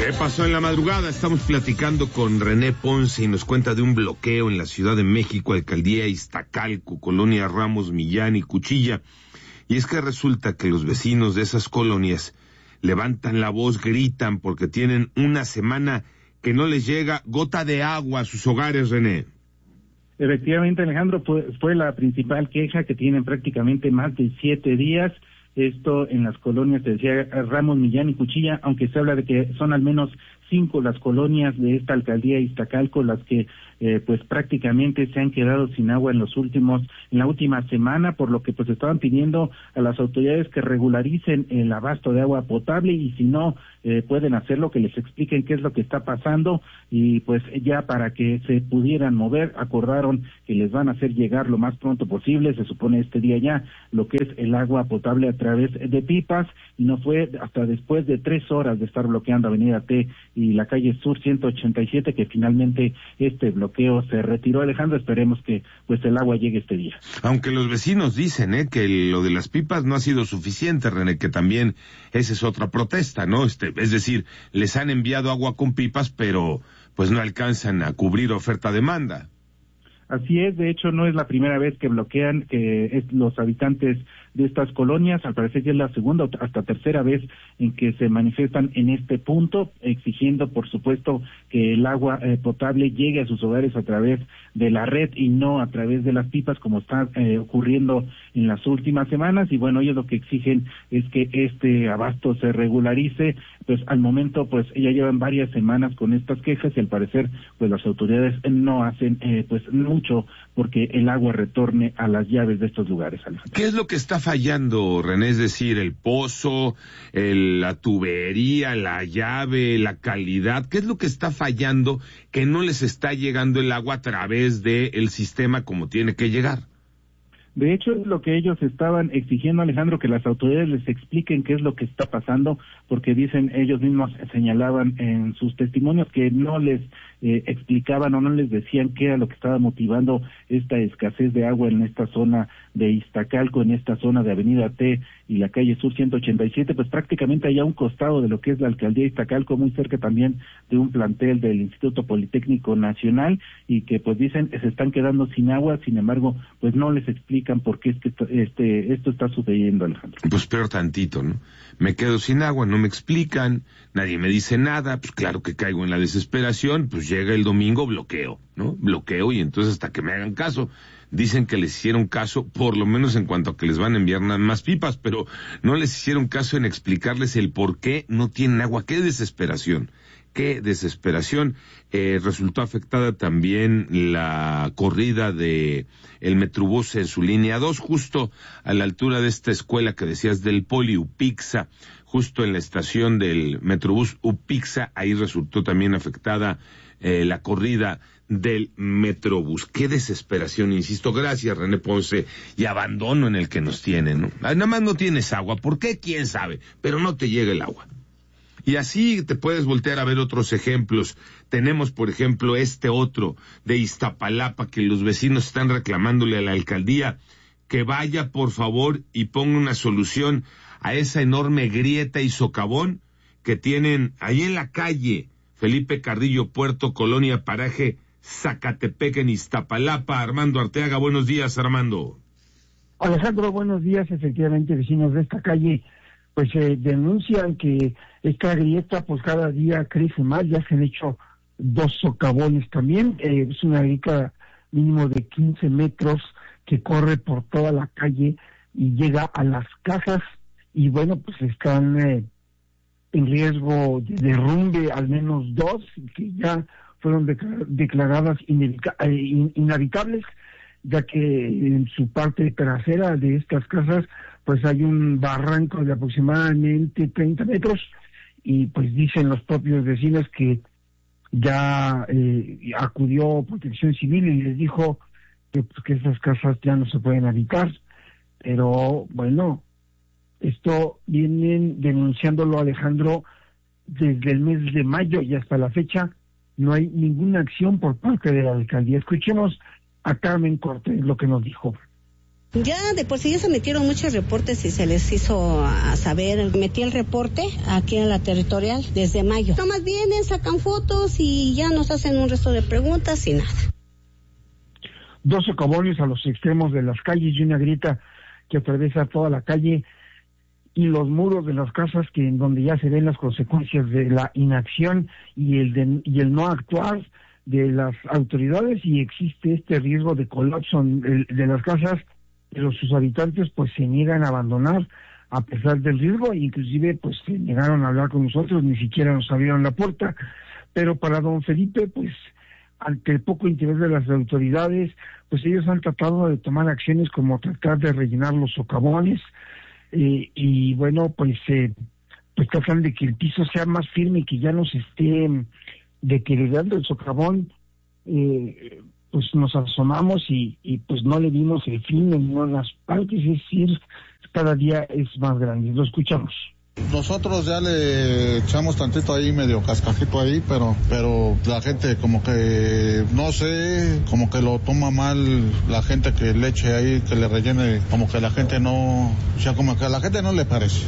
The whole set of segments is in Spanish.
¿Qué pasó en la madrugada? Estamos platicando con René Ponce y nos cuenta de un bloqueo en la Ciudad de México, alcaldía Iztacalco, colonia Ramos Millán y Cuchilla. Y es que resulta que los vecinos de esas colonias levantan la voz, gritan porque tienen una semana que no les llega gota de agua a sus hogares, René. Efectivamente, Alejandro, fue la principal queja que tienen prácticamente más de 7 días. Esto en las colonias, te decía, Ramos, Millán y Cuchilla, aunque se habla de que son al menos 5 las colonias de esta alcaldía Iztacalco las que pues prácticamente se han quedado sin agua en la última semana, por lo que pues estaban pidiendo a las autoridades que regularicen el abasto de agua potable y si no pueden hacerlo, que les expliquen qué es lo que está pasando y pues ya para que se pudieran mover, acordaron que les van a hacer llegar lo más pronto posible, se supone este día ya, lo que es el agua potable a través de pipas y no fue hasta después de 3 horas de estar bloqueando Avenida T y la calle Sur 187 que finalmente este bloqueo se retiró. Alejandro, esperemos que pues el agua llegue este día. Aunque los vecinos dicen que lo de las pipas no ha sido suficiente, René, que también esa es otra protesta, ¿no? Es decir, les han enviado agua con pipas, pero pues no alcanzan a cubrir oferta-demanda. Así es, de hecho no es la primera vez que bloquean los habitantes de estas colonias, al parecer ya es la segunda o hasta tercera vez en que se manifiestan en este punto, exigiendo por supuesto que el agua potable llegue a sus hogares a través de la red y no a través de las pipas como está ocurriendo en las últimas semanas y bueno, ellos lo que exigen es que este abasto se regularice, pues al momento pues ya llevan varias semanas con estas quejas y al parecer pues las autoridades no hacen pues mucho porque el agua retorne a las llaves de estos lugares, Alejandro. ¿Qué es lo que está fallando, René? Es decir, el pozo, la tubería, la llave, la calidad. ¿Qué es lo que está fallando que no les está llegando el agua a través del sistema como tiene que llegar? De hecho, es lo que ellos estaban exigiendo, Alejandro, que las autoridades les expliquen qué es lo que está pasando, porque dicen, ellos mismos señalaban en sus testimonios que no les explicaban o no les decían qué era lo que estaba motivando esta escasez de agua en esta zona de Iztacalco, en esta zona de Avenida T y la calle Sur 187, pues prácticamente allá a un costado de lo que es la alcaldía de Iztacalco, muy cerca también de un plantel del Instituto Politécnico Nacional, y que pues dicen se están quedando sin agua, sin embargo, pues no les explican por qué es que esto está sucediendo, Alejandro. Pues peor tantito, ¿no? Me quedo sin agua, no me explican, nadie me dice nada, pues claro que caigo en la desesperación, pues llega el domingo, bloqueo, ¿no? Bloqueo y entonces hasta que me hagan caso. Dicen que les hicieron caso, por lo menos en cuanto a que les van a enviar más pipas, pero no les hicieron caso en explicarles el por qué no tienen agua. ¡Qué desesperación! ¡Qué desesperación! Resultó afectada también la corrida de el Metrobús en su línea 2, justo a la altura de esta escuela que decías del Poli Upixa, justo en la estación del Metrobús Upixa, ahí resultó también afectada la corrida del Metrobús. Qué desesperación, insisto. Gracias, René Ponce, y abandono en el que nos tienen, ¿no? Nada más no tienes agua. ¿Por qué? ¿Quién sabe? Pero no te llega el agua. Y así te puedes voltear a ver otros ejemplos. Tenemos, por ejemplo, este otro de Iztapalapa, que los vecinos están reclamándole a la alcaldía que vaya, por favor, y ponga una solución a esa enorme grieta y socavón que tienen ahí en la calle Felipe Carrillo Puerto, Colonia Paraje Zacatepec, en Iztapalapa. Armando Arteaga, buenos días, Armando. Alejandro, buenos días. Efectivamente, vecinos de esta calle pues denuncian que esta grieta pues cada día crece más, ya se han hecho 2 socavones también, es una grieta mínimo de 15 metros que corre por toda la calle y llega a las casas y bueno, pues están en riesgo de derrumbe al menos 2 que ya fueron declaradas inhabitables, ya que en su parte trasera de estas casas pues hay un barranco de aproximadamente 30 metros y pues dicen los propios vecinos que ya acudió Protección Civil y les dijo que esas casas ya no se pueden habitar, pero bueno, esto vienen denunciándolo, Alejandro, desde el mes de mayo y hasta la fecha no hay ninguna acción por parte de la alcaldía. Escuchemos a Carmen Cortés lo que nos dijo. Ya de por sí ya se metieron muchos reportes y se les hizo a saber. Metí el reporte aquí en la territorial desde mayo. Nomás vienen, sacan fotos y ya nos hacen un resto de preguntas y nada. 2 socavones a los extremos de las calles y una grieta que atraviesa toda la calle y los muros de las casas que en donde ya se ven las consecuencias de la inacción y el no actuar de las autoridades, y existe este riesgo de colapso de las casas, pero sus habitantes pues se niegan a abandonar a pesar del riesgo, inclusive pues se negaron a hablar con nosotros, ni siquiera nos abrieron la puerta. Pero para don Felipe, pues ante el poco interés de las autoridades, pues ellos han tratado de tomar acciones como tratar de rellenar los socavones, y bueno, pues tratan de que el piso sea más firme y que ya no se esté deteriorando el socavón. Pues nos asomamos y pues no le dimos el fin en unas partes, es decir, cada día es más grande. Lo escuchamos. Nosotros ya le echamos tantito ahí, medio cascajito ahí, pero la gente como que, no sé, como que lo toma mal, la gente que le eche ahí, que le rellene, como que la gente no, o sea, como que a la gente no le parece.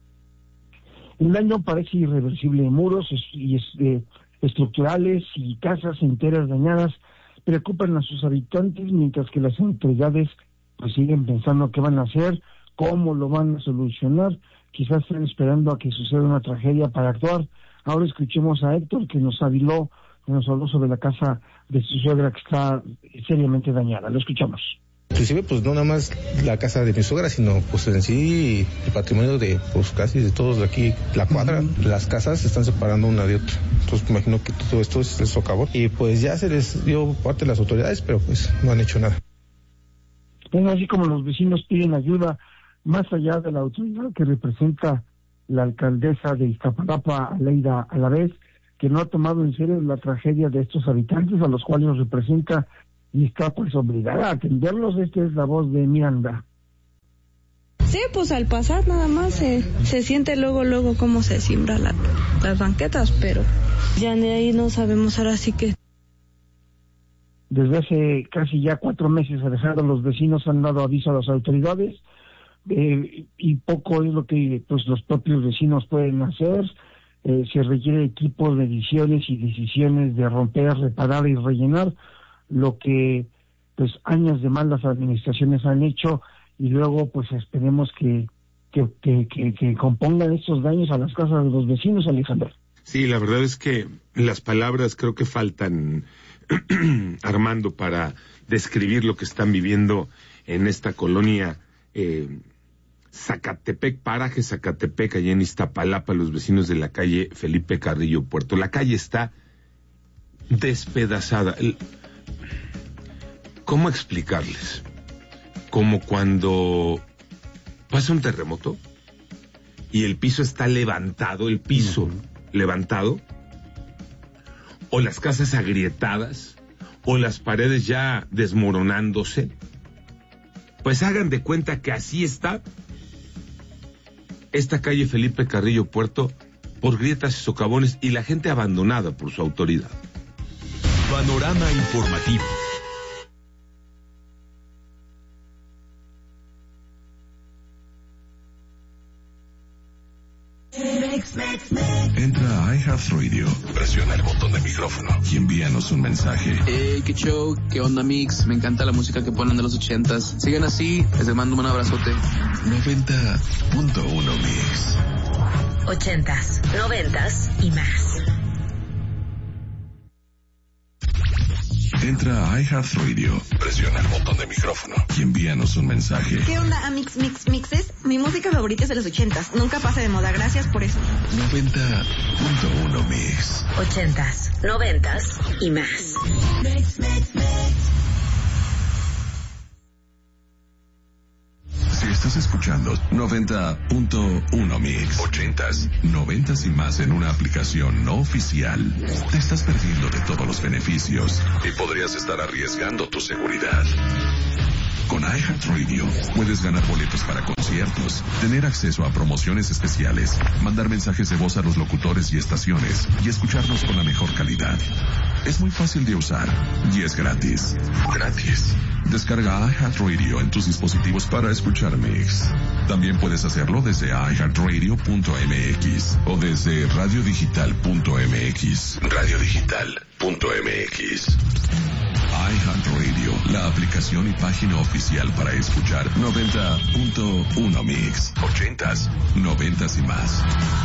El daño parece irreversible. Muros y estructurales y casas enteras dañadas preocupan a sus habitantes, mientras que las autoridades pues siguen pensando qué van a hacer, cómo lo van a solucionar. Quizás están esperando a que suceda una tragedia para actuar. Ahora escuchemos a Héctor, que nos habló sobre la casa de su suegra que está seriamente dañada. Lo escuchamos. Inclusive pues no nada más la casa de mi suegra, sino pues en sí el patrimonio de pues casi de todos de aquí, la cuadra. Las casas se están separando una de otra. Entonces me imagino que todo esto es el socavón. Y pues ya se les dio parte de las autoridades, pero pues no han hecho nada. Bueno, así como los vecinos piden ayuda, más allá de la autoridad que representa la alcaldesa de Iztapalapa, Aleida Alavés, que no ha tomado en serio la tragedia de estos habitantes a los cuales representa y está pues obligada a atenderlos. Esta es la voz de Miranda. Sí, pues al pasar nada más se siente luego cómo se siembran las banquetas, pero ya de ahí no sabemos ahora sí que. Desde hace casi ya 4 meses, Alejandro, los vecinos han dado aviso a las autoridades, y poco es lo que pues los propios vecinos pueden hacer. Se requiere equipos, mediciones y decisiones de romper, reparar y rellenar, lo que pues años de malas administraciones han hecho, y luego pues esperemos que compongan estos daños a las casas de los vecinos, Alejandro. Sí, la verdad es que las palabras creo que faltan, Armando, para describir lo que están viviendo en esta colonia Zacatepec, paraje Zacatepec, allá en Iztapalapa, los vecinos de la calle Felipe Carrillo Puerto. La calle está despedazada. ¿Cómo explicarles? Como cuando pasa un terremoto y el piso está levantado, levantado, o las casas agrietadas, o las paredes ya desmoronándose. Pues hagan de cuenta que así está esta calle Felipe Carrillo Puerto, por grietas y socavones, y la gente abandonada por su autoridad. Panorama informativo. Entra a iHeartRadio, presiona el botón de micrófono y envíanos un mensaje. Qué show, qué onda mix, me encanta la música que ponen de los 80s. Sigan así, les mando un abrazote. 90.1 Mix. 80s, 90s y más. Entra a iHeartRadio, presiona el botón de micrófono y envíanos un mensaje. ¿Qué onda, mixes? Mi música favorita es de los 80s. Nunca pasa de moda, gracias por eso. 90.1 Mix. 80s, 90s y más. Mix. Si estás escuchando 90.1 Mix, 80s, 90s y más en una aplicación no oficial, te estás perdiendo de todos los beneficios y podrías estar arriesgando tu seguridad. Con iHeartRadio puedes ganar boletos para conciertos, tener acceso a promociones especiales, mandar mensajes de voz a los locutores y estaciones y escucharnos con la mejor calidad. Es muy fácil de usar y es gratis. Gratis. Descarga iHeartRadio en tus dispositivos para escuchar Mix. También puedes hacerlo desde iHeartRadio.mx o desde radiodigital.mx. Radiodigital.mx. iHeartRadio, la aplicación y página oficial para escuchar 90.1 Mix, 80s, 90s y más.